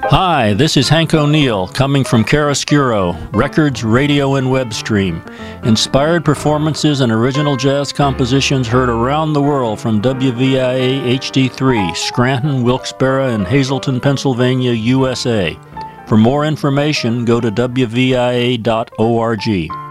Hi, this is Hank O'Neill coming from Chiaroscuro, records, radio, and web stream. Inspired performances and original jazz compositions heard around the world from WVIA HD3, Scranton, Wilkes-Barre, and Hazleton, Pennsylvania, USA. For more information, go to WVIA.org.